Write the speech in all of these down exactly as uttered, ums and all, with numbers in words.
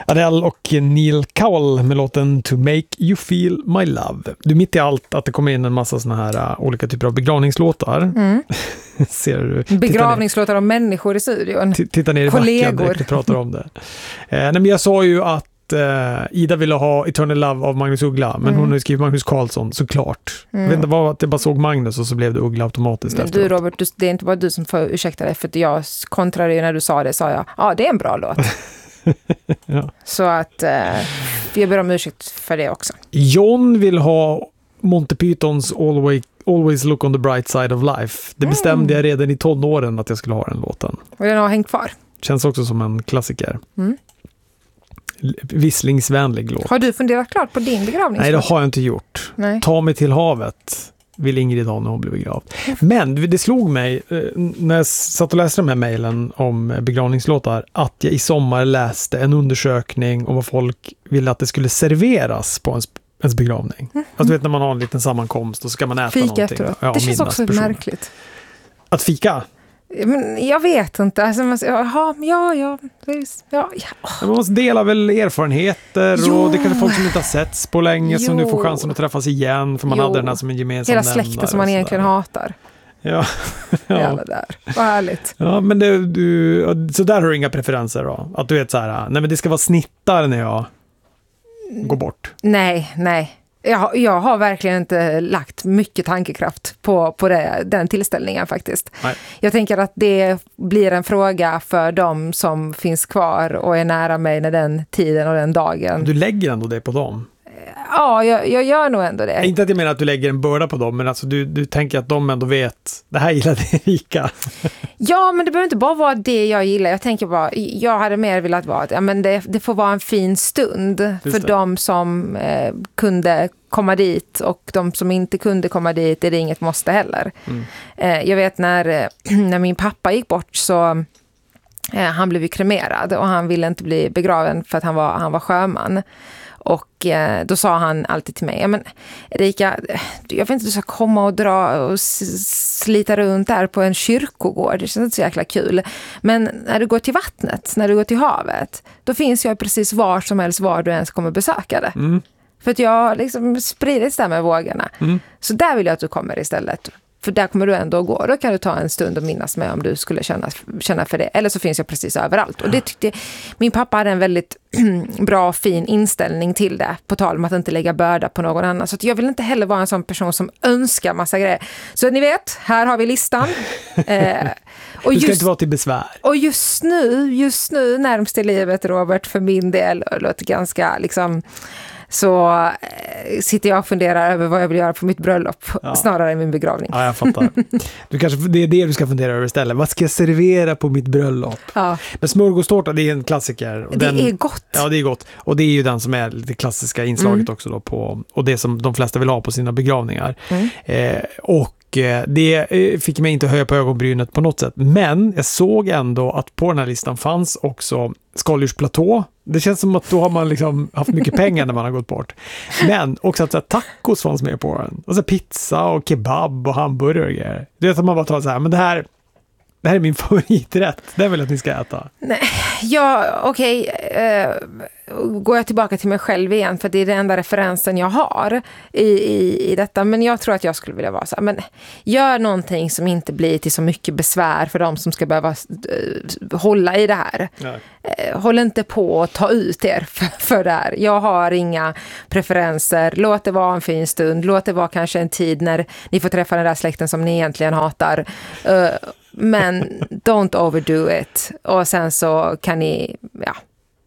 Adele och Neil Cowell med låten To Make You Feel My Love. Du, mitt i allt att det kommer in en massa såna här uh, olika typer av begravningslåtar. Mm. Ser du? Begravningslåtar av människor i studion. T- titta ner i Kollegor. backen när du pratar om det. Eh, nej, men jag sa ju att Uh, Ida ville ha Eternal Love av Magnus Uggla, men mm. hon har skrivit Magnus Carlsson, såklart. Mm. Jag vet inte vad, att jag bara såg Magnus och så blev det Uggla automatiskt. Men du Robert, du, det är inte bara du som får ursäkta dig, för att jag kontrade ju när du sa det, sa jag, ja det är en bra låt. Ja. Så att uh, jag ber om ursäkt för det också. John vill ha Monty Pythons Always, Always Look on the Bright Side of Life. Det bestämde mm. jag redan i tonåren att jag skulle ha den låten. Och den har hängt kvar. Känns också som en klassiker. Mm. Visslingsvänlig låt. Har du funderat klart på din begravning? Nej, det har jag inte gjort. Nej. Ta mig till havet vill Ingrid ha när hon blir begravd. Men det slog mig när jag satt och läste de här mejlen om begravningslåtar att jag i sommar läste en undersökning om vad folk ville att det skulle serveras på ens, ens begravning. Mm. Alltså vet när man har en liten sammankomst och så ska man äta fika någonting. Efteråt. Ja, det känns också personer. Märkligt. Att fika? Men jag vet inte. Alltså, man, jaha, ja, ja, ja, ja. Man måste dela väl erfarenheter jo. Och det kanske folk som inte har setts på länge jo. Som nu får chansen att träffas igen för man jo. Hade den här som en gemensam hela släkten som man egentligen hatar. Ja. Ja. Jävla där. Vad härligt. Ja, men det, du, så där har du inga preferenser då? Att du vet så här, nej men det ska vara snittar när jag går bort. Nej, nej. Jag, jag har verkligen inte lagt mycket tankekraft på, på det, den tillställningen faktiskt. Nej. Jag tänker att det blir en fråga för dem som finns kvar och är nära mig när den tiden och den dagen. Du lägger ändå det på dem? Ja, jag, jag gör nog ändå det. Inte att jag menar att du lägger en börda på dem, men alltså du, du tänker att de ändå vet, det här gillar Erika. Ja, men det behöver inte bara vara det jag gillar. Jag tänker bara, jag hade mer velat vara att ja, men det, det får vara en fin stund just för det. De som eh, kunde komma dit och de som inte kunde komma dit är det inget måste heller. Mm. Eh, jag vet när, när min pappa gick bort så eh, han blev ju kremerad och han ville inte bli begraven för att han var, han var sjöman. Och eh, då sa han alltid till mig, ja men Erika, jag vet inte, du ska komma och dra och slita runt där på en kyrkogård, det känns inte så jäkla kul. Men när du går till vattnet, när du går till havet, då finns jag precis var som helst var du ens kommer besöka det. Mm. För att jag liksom spridits där med vågorna. Mm. Så där vill jag att du kommer istället. För där kommer du ändå gå. Då kan du ta en stund och minnas med om du skulle känna, känna för det. Eller så finns jag precis överallt. Och det tyckte min pappa hade en väldigt bra, fin inställning till det. På tal om att inte lägga börda på någon annan. Så att jag vill inte heller vara en sån person som önskar massa grejer. Så ni vet, här har vi listan. eh, och du ska just, inte vara till besvär. Och just nu, just nu närmast i livet, Robert, för min del, låter ganska liksom... så eh, sitter jag och funderar över vad jag vill göra på mitt bröllop ja. Snarare än min begravning. Ja, jag fattar. Du kanske, det är det du ska fundera över istället. Vad ska jag servera på mitt bröllop? Ja. Men smörgåstårta, det är en klassiker. Och det den, är gott. Ja, det är gott. Och det är ju den som är det klassiska inslaget mm. också då på, och det som de flesta vill ha på sina begravningar. Mm. Eh, och det fick mig inte höja på ögonbrynet på något sätt. Men jag såg ändå att på den här listan fanns också skaldjursplatå. Det känns som att då har man liksom haft mycket pengar när man har gått bort. Men också att så här, tacos fanns med på den. Och så pizza och kebab och hamburgare. Det är att man bara tar så här, men det här, det här är min favoriträtt. Den vill jag att ni ska äta. Nej, ja, okej. Okay. Uh, går jag tillbaka till mig själv igen, för det är den enda referensen jag har i, i, i detta. Men jag tror att jag skulle vilja vara så här, men gör någonting som inte blir till så mycket besvär för de som ska behöva uh, hålla i det här. Uh, håll inte på att ta ut er för, för det här. Jag har inga preferenser. Låt det vara en fin stund. Låt det vara kanske en tid när ni får träffa den där släkten som ni egentligen hatar. Uh, Men don't overdo it. Och sen så kan ni ja,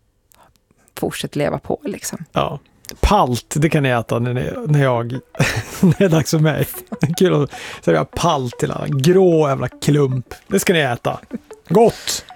fortsätta leva på liksom. Ja. Palt, det kan ni äta när, ni, när jag när det är dags för mig. Kul att säga palt till alla. Grå jävla klump. Det ska ni äta. Gott!